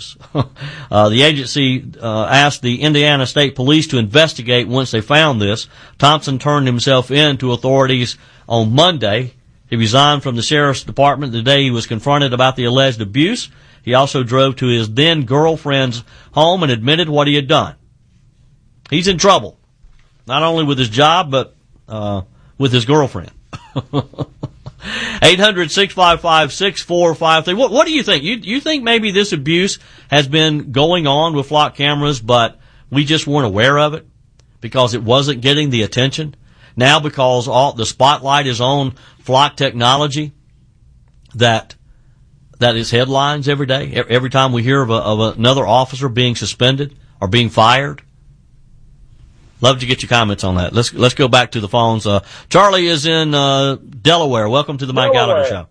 charges. The agency asked the Indiana State Police to investigate once they found this. Thompson turned himself in to authorities on Monday. He resigned from the sheriff's department the day he was confronted about the alleged abuse. He also drove to his then-girlfriend's home and admitted what he had done. He's in trouble, not only with his job, but with his girlfriend. 800-655-6453. What do you think? You think maybe this abuse has been going on with flock cameras, but we just weren't aware of it because it wasn't getting the attention? Now, because the spotlight is on flock technology, that is headlines every day. Every time we hear of another officer being suspended or being fired. Love to get your comments on that. Let's go back to the phones. Charlie is in Delaware. Welcome to the Mike Gallagher Show.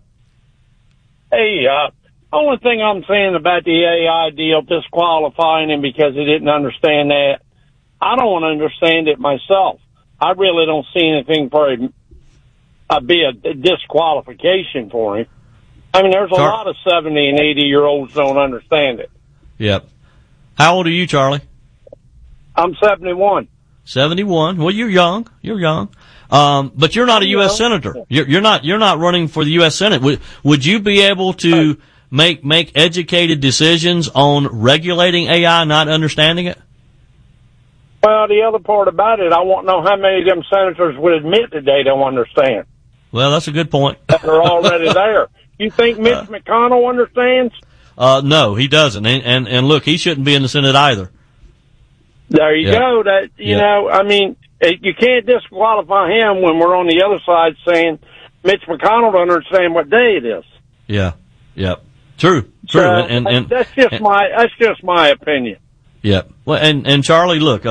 Hey, only thing I'm saying about the AI deal disqualifying him because he didn't understand that, I don't want to understand it myself. I really don't see anything for him be a disqualification for him. I mean, there's a lot of 70 and 80-year-olds don't understand it. Yep. How old are you, Charlie? I'm 71. 71. Well, you're young. You're young. But you're not a U.S. senator. You're not running for the U.S. Senate. Would you be able to make educated decisions on regulating AI, not understanding it? Well, the other part about it, I want to know how many of them senators would admit that they don't understand. Well, that's a good point. That are already there. You think Mitch McConnell understands? No, he doesn't. And look, he shouldn't be in the Senate either. There you go. That you know, I mean, you can't disqualify him when we're on the other side saying Mitch McConnell don't understand what day it is. Yeah. True. And that's just my opinion. Yeah. Well, and Charlie, look,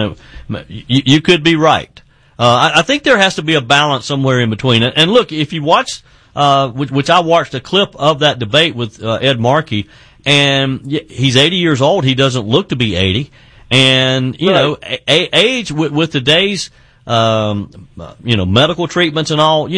you could be right. I think there has to be a balance somewhere in between. And look, if you watch, which I watched a clip of that debate with Ed Markey, and he's 80 years old. He doesn't look to be 80. And, age with today's, medical treatments and all,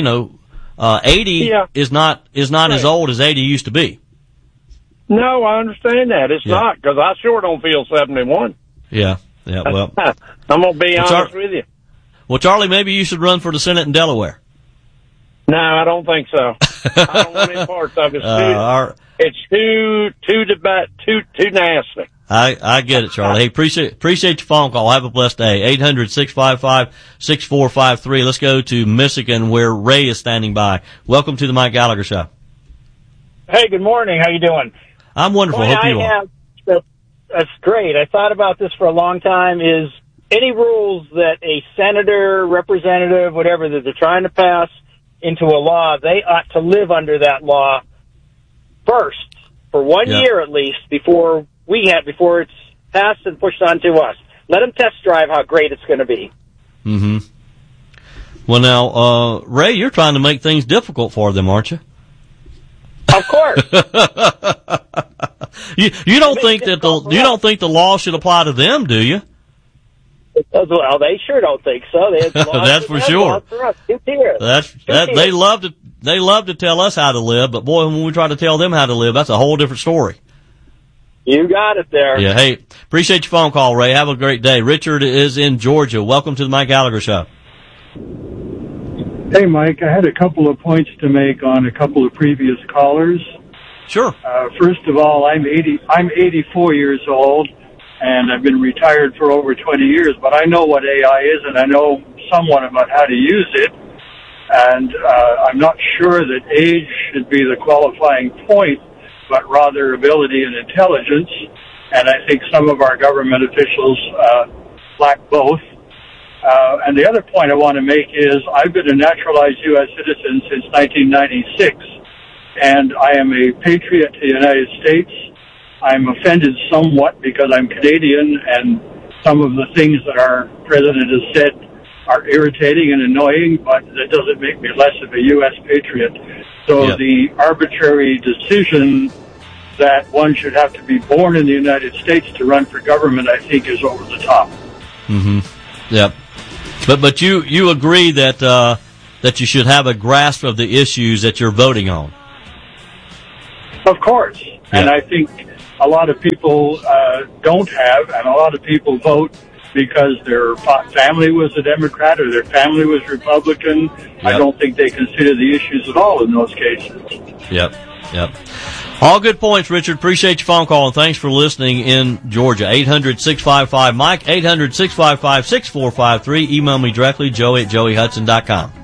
80 is not as old as 80 used to be. No, I understand that. It's not, because I sure don't feel 71. Yeah, well. I'm going to be honest with you. Well, Charlie, maybe you should run for the Senate in Delaware. No, I don't think so. I don't want any parts of it. It's too nasty. I get it, Charlie. Hey, appreciate your phone call. Have a blessed day. 800-655-6453. Let's go to Michigan, where Ray is standing by. Welcome to the Mike Gallagher Show. Hey, good morning. How you doing? I'm wonderful. Hope you are. That's great. I thought about this for a long time. Is any rules that a senator, representative, whatever, that they're trying to pass into a law, they ought to live under that law first for 1 year at least before it's passed and pushed on to us. Let them test drive how great it's going to be. Mm-hmm. Well, now, Ray, you're trying to make things difficult for them, aren't you? Of course. You don't think the law should apply to them, do you? Well, they sure don't think so. That's for sure. For us. They love to tell us how to live, but boy, when we try to tell them how to live, that's a whole different story. You got it there. Yeah. Hey, appreciate your phone call, Ray. Have a great day. Richard is in Georgia. Welcome to the Mike Gallagher Show. Hey, Mike. I had a couple of points to make on a couple of previous callers. Sure. First of all, I'm 84 years old, and I've been retired for over 20 years, but I know what AI is, and I know somewhat about how to use it. And I'm not sure that age should be the qualifying point, but rather ability and intelligence. And I think some of our government officials lack both. And the other point I want to make is I've been a naturalized U.S. citizen since 1996, and I am a patriot to the United States. I'm offended somewhat because I'm Canadian, and some of the things that our president has said are irritating and annoying, but that doesn't make me less of a U.S. patriot. So the arbitrary decision that one should have to be born in the United States to run for government, I think, is over the top. Mm-hmm. Yep. But you agree that you should have a grasp of the issues that you're voting on. Of course. Yeah. And I think a lot of people don't have, and a lot of people vote because their family was a Democrat or their family was Republican. Yep. I don't think they consider the issues at all in those cases. Yep. All good points, Richard. Appreciate your phone call, and thanks for listening in Georgia. 800-655-MIKE, 800-655-6453. Email me directly, joey@joeyhudson.com.